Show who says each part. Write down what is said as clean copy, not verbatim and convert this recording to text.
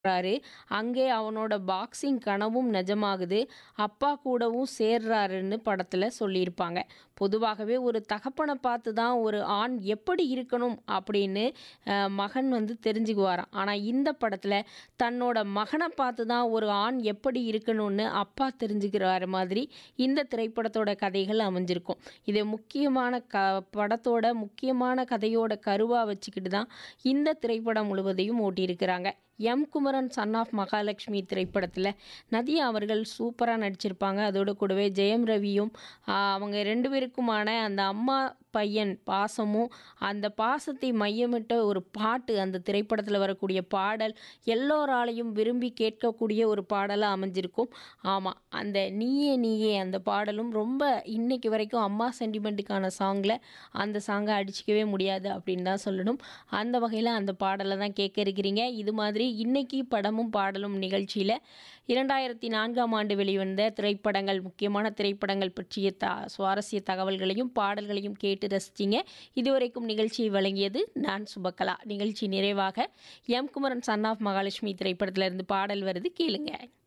Speaker 1: றாரு. அங்கே அவனோட பாக்ஸிங் கனவும் நிஜமாகுது. அப்பா கூடவும் சேர்றாருன்னு படத்துல சொல்லியிருப்பாங்க. பொதுவாகவே ஒரு தகப்பன பார்த்து தான் ஒரு ஆண் எப்படி இருக்கணும் அப்படின்னு மகன் வந்து தெரிஞ்சுக்குவாராம். ஆனா இந்த படத்துல தன்னோட மகன பார்த்து தான் ஒரு ஆண் எப்படி இருக்கணும்னு அப்பா தெரிஞ்சுக்கிறாரு மாதிரி இந்த திரைப்படத்தோட கதைகள் அமைஞ்சிருக்கும். இது முக்கியமான படத்தோட முக்கியமான கதையோட கருவா வச்சுக்கிட்டு தான் இந்த திரைப்படம் முழுவதையும் ஓட்டியிருக்கிறாங்க. M. Kumaran son of Mahalakshmi திரைப்படத்தில் நதியா அவர்கள் சூப்பராக நடிச்சிருப்பாங்க. அதோடு கூடவே ஜெயம் ரவியும் அவங்க 2 பேருக்குமான அந்த அம்மா பையன் பாசமும் அந்த பாசத்தை மையமிட்ட ஒரு பாட்டு அந்த திரைப்படத்தில் வரக்கூடிய பாடல் எல்லோராலையும் விரும்பி கேட்கக்கூடிய ஒரு பாடலாக அமைஞ்சிருக்கும். ஆமாம், அந்த நீயே நீயே அந்த பாடலும் ரொம்ப இன்னைக்கு வரைக்கும் அம்மா சென்டிமெண்ட்டுக்கான சாங்கில் அந்த சாங்கை அடிச்சிக்கவே முடியாது அப்படின்னு தான் சொல்லணும். அந்த வகையில் அந்த பாடலை தான் கேட்க இருக்கிறீங்க. இது மாதிரி இன்னைக்கு படமும் பாடலும் நிகழ்ச்சியில் 2004ஆம் ஆண்டு வெளிவந்த திரைப்படங்கள், முக்கியமான திரைப்படங்கள் பற்றிய சுவாரஸ்ய தகவல்களையும் பாடல்களையும் கேட்டு ரசிச்சிங்க. இதுவரைக்கும் நிகழ்ச்சியை வழங்கியது நான் சுபகலா. நிகழ்ச்சி நிறைவாக M. Kumaran son of Mahalakshmi திரைப்படத்திலிருந்து பாடல் வருது, கேளுங்க.